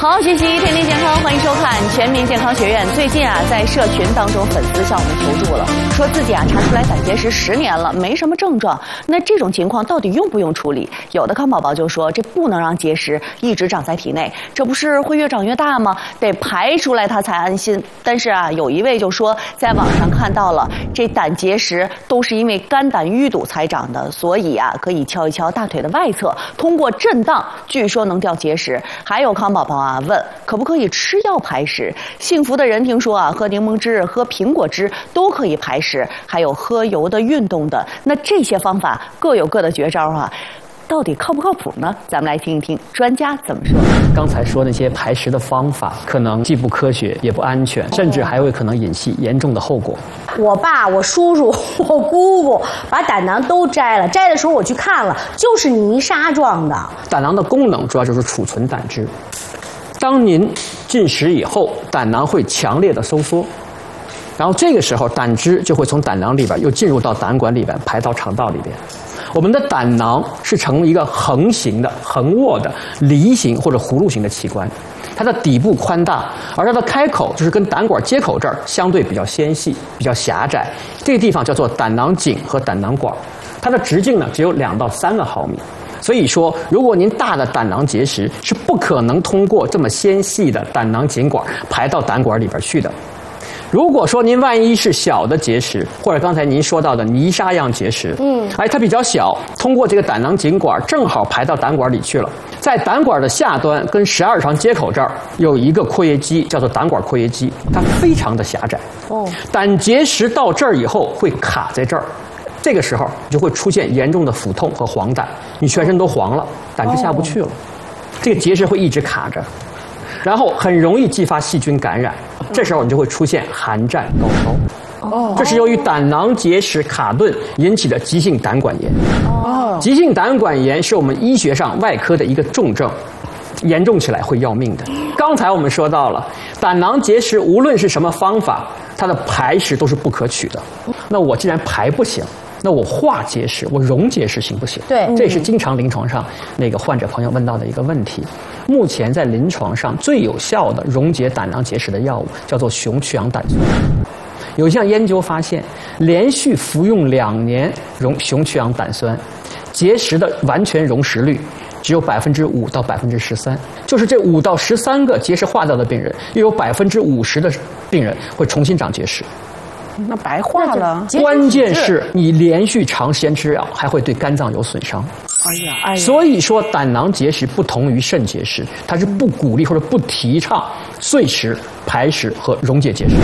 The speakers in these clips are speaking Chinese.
好，学习天天健康，欢迎收看全民健康学院。最近啊，在社群当中，粉丝向我们求助了，说自己啊查出来胆结石10年了，没什么症状。那这种情况到底用不用处理？有的康宝宝就说，这不能让结石一直长在体内，这不是会越长越大吗？得排出来它才安心。但是啊，有一位就说，在网上看到了这胆结石都是因为肝胆淤堵才长的，所以啊，可以敲一敲大腿的外侧，通过震荡，据说能掉结石。还有康宝宝啊问，可不可以吃药排石？幸福的人听说啊，喝柠檬汁、喝苹果汁都可以排石，还有喝油的、运动的。那这些方法各有各的绝招啊，到底靠不靠谱呢？咱们来听一听专家怎么说。 刚才说那些排石的方法，可能既不科学也不安全，甚至还会可能引起严重的后果。 我爸、我叔叔、我姑姑把胆囊都摘了，摘的时候我去看了，就是泥沙状的。 胆囊的功能主要就是储存胆汁。当您进食以后，胆囊会强烈的收缩，然后这个时候胆汁就会从胆囊里边又进入到胆管里边，排到肠道里边。我们的胆囊是呈一个横行的、横卧的、梨形或者葫芦形的器官，它的底部宽大，而它的开口就是跟胆管接口这儿相对比较纤细、比较狭窄，这个地方叫做胆囊颈和胆囊管，它的直径呢只有2到3个毫米。所以说，如果您大的胆囊结石是不可能通过这么纤细的胆囊颈管排到胆管里边去的。如果说您万一是小的结石，或者刚才您说到的泥沙样结石，它比较小，通过这个胆囊颈管正好排到胆管里去了。在胆管的下端跟12肠接口这儿有一个括约肌，叫做胆管括约肌，它非常的狭窄。胆结石到这儿以后会卡在这儿。这个时候就会出现严重的腹痛和黄疸，你全身都黄了，胆汁下不去了，这个结石会一直卡着，然后很容易继发细菌感染，这时候你就会出现寒战高烧。这是由于胆囊结石卡顿引起的急性胆管炎。急性胆管炎是我们医学上外科的一个重症，严重起来会要命的。刚才我们说到了，胆囊结石无论是什么方法，它的排石都是不可取的。那我既然排不行，那我化结石，我溶结石行不行？ 对， 这是经常临床上那个患者朋友问到的一个问题。目前在临床上最有效的溶解胆囊结石的药物叫做雄曲氧胆酸。有一项研究发现，连续服用2年雄曲氧胆酸，结石的完全溶蚀率只有5%到13%，就是这5到13个结石化掉的病人，又有50%的病人会重新长结石。 那白化了。 关键是你连续长时间吃药，还会对肝脏有损伤。 哎呀， 所以说胆囊结石不同于肾结石，它是不鼓励或者不提倡碎石、排石和溶解结石。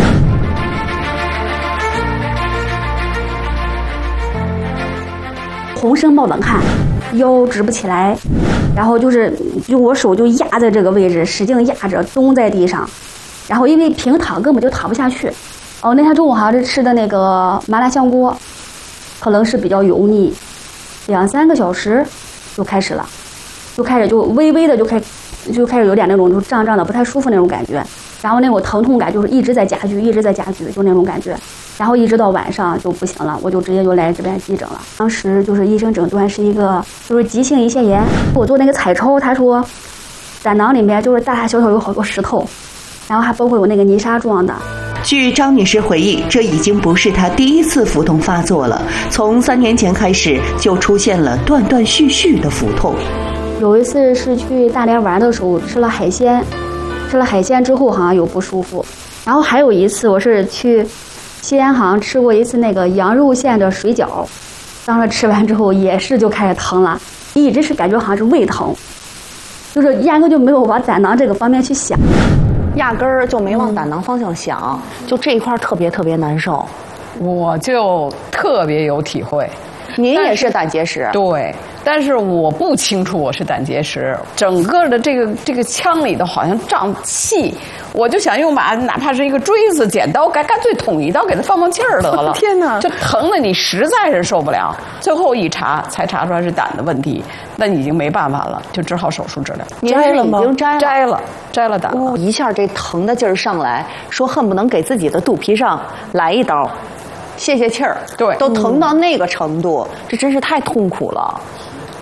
浑身冒冷汗，腰直不起来，然后就我手就压在这个位置，使劲压着，蹲在地上，然后因为平躺根本就躺不下去。那天中午好像是吃的那个麻辣香锅，可能是比较油腻，2、3个小时就开始了，就微微的就开始有点那种就胀胀的不太舒服那种感觉，然后那种疼痛感就是一直在加剧，就那种感觉，然后一直到晚上就不行了，我就直接就来这边急诊了。当时就是医生诊断是一个就是急性胰腺炎，我做那个彩超，他说胆囊里面就是大大小小有好多石头，然后还包括有那个泥沙状的。 据张女士回忆，这已经不是她第一次腹痛发作了，从3年前开始就出现了断断续续的腹痛。 有一次是去大连玩的时候吃了海鲜之后好像有不舒服，然后还有一次我是去西安好像吃过一次那个羊肉馅的水饺，当时吃完之后也是就开始疼了，一直是感觉好像是胃疼，就是压根就没有往胆囊这个方面去想， 压根儿就没往胆囊方向想，就这一块特别难受。 我就特别有体会。 您也是胆结石？ 对，但是我不清楚我是胆结石，整个的这个腔里头好像胀气，我就想用把哪怕是一个锥子、剪刀，干脆捅一刀给它放气儿得了。 天哪， 就疼的你实在是受不了。最后一查才查出来是胆的问题，那已经没办法了，就只好手术治疗。 您是已经摘了胆了。 一下这疼的劲儿上来，说恨不能给自己的肚皮上来一刀。泄气儿， 对， 都疼到那个程度，这真是太痛苦了。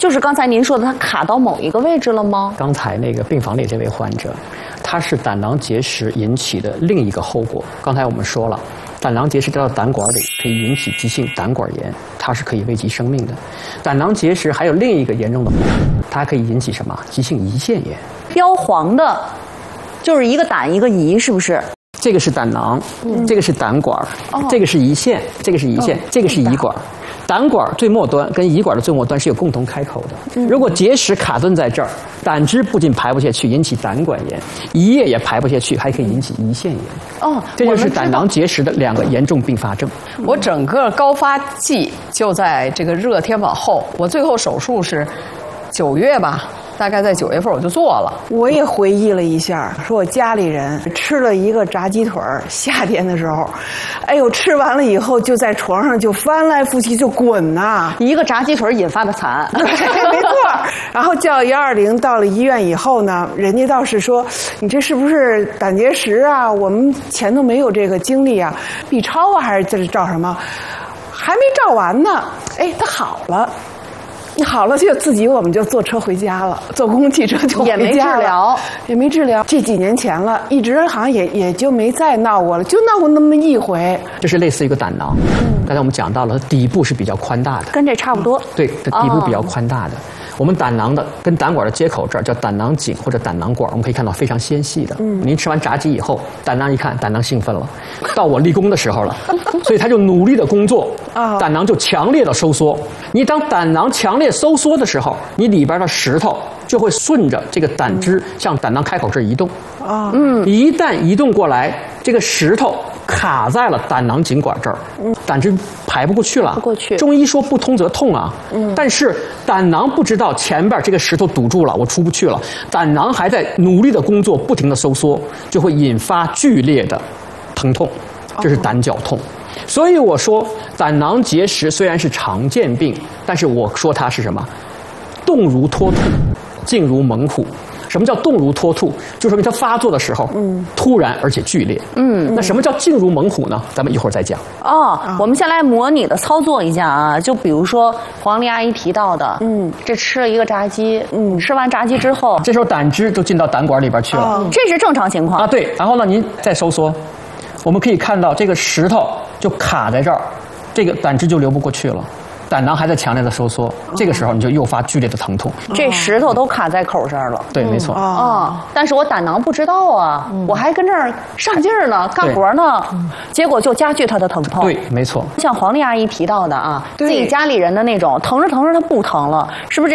就是刚才您说的，它卡到某一个位置了吗？ 刚才那个病房里这位患者，他是胆囊结石引起的另一个后果。刚才我们说了，胆囊结石掉到胆管里可以引起急性胆管炎，它是可以危及生命的。胆囊结石还有另一个严重的后果，它还可以引起什么？急性胰腺炎。 标黄的，就是一个胆一个胰，是不是？ 这个是胆囊，这个是胆管，这个是胰腺，这个是胰腺，这个是胰管。胆管最末端跟胰管的最末端是有共同开口的。如果结石卡顿在这儿，胆汁不仅排不下去，引起胆管炎；胰液也排不下去，还可以引起胰腺炎。 哦， 这就是胆囊结石的2个严重并发症。 我整个高发季就在这个热天往后，我最后手术是9月吧。大概在9月份我就做了。 我也回忆了一下，说我家里人吃了一个炸鸡腿儿，夏天的时候，哎呦，吃完了以后就在床上就翻来覆去就滚呐， 一个炸鸡腿引发的惨， 没错。然后叫120到了医院以后呢，人家倒是说你这是不是胆结石啊？我们前头没有这个经历啊 ，B 超啊还是这照什么？还没照完呢，哎，它好了。好了，就自己我们就坐车回家了，坐公共汽车就回家了， 也没治疗， 也没治疗。这几年前了，一直好像也就没再闹过了，就闹过那么一回。 这是类似一个胆囊，刚才我们讲到了，底部是比较宽大的， 跟这差不多。 对，它底部比较宽大的。我们胆囊的跟胆管的接口这儿叫胆囊颈或者胆囊管，我们可以看到非常纤细的。您吃完炸鸡以后，胆囊一看，胆囊兴奋了，到我立功的时候了，所以他就努力的工作，胆囊就强烈的收缩。你当胆囊强烈收缩的时候，你里边的石头就会顺着这个胆汁向胆囊开口这儿移动。一旦移动过来，这个石头卡在了胆囊颈管这儿，胆汁排不过去了。 不过去。 中医说不通则痛啊。但是胆囊不知道前边这个石头堵住了，我出不去了。胆囊还在努力的工作，不停的收缩，就会引发剧烈的疼痛，这是胆绞痛。所以我说，胆囊结石虽然是常见病，但是我说它是什么？动如脱兔，静如猛虎。什么叫动如脱兔？就说明它发作的时候，突然而且剧烈。那什么叫静如猛虎呢？咱们一会儿再讲。 我们先来模拟的操作一下啊，就比如说黄丽阿姨提到的，这吃了一个炸鸡，吃完炸鸡之后， 这时候胆汁就进到胆管里边去了， 这是正常情况啊。对，然后呢，您再收缩，我们可以看到这个石头就卡在这儿，这个胆汁就流不过去了。胆囊还在强烈的收缩，这个时候你就诱发剧烈的疼痛。 这石头都卡在口这儿了。 对，没错。 但是我胆囊不知道啊，我还跟这儿上劲儿呢，干活呢，结果就加剧它的疼痛。 对，没错。 像黄丽阿姨提到的啊，自己家里人的那种疼着疼着它不疼了，是不是？